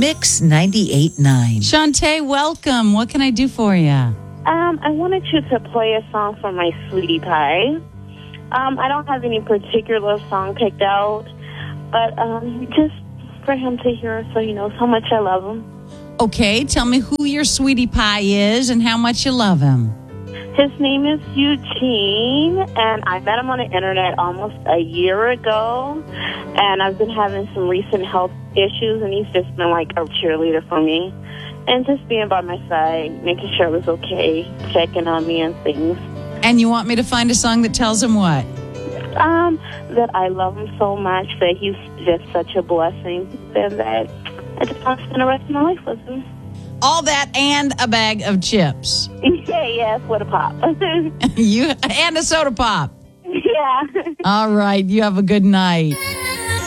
Mix 98.9. Shantae, welcome. What can I do for you? I wanted you to play a song for my sweetie pie. I don't have any particular song picked out, but just for him to hear so he knows how much I love him. Okay, tell me who your sweetie pie is and how much you love him. His name is Eugene, and I met him on the internet almost a year ago, and I've been having some recent health issues, and he's just been like a cheerleader for me, and just being by my side, making sure I was okay, checking on me and things. And you want me to find a song that tells him what? That I love him so much, that he's just such a blessing, and that I just want to spend the rest of my life with him. All that and a bag of chips. Yes, with a pop. You and a soda pop. Yeah. All right, you have a good night.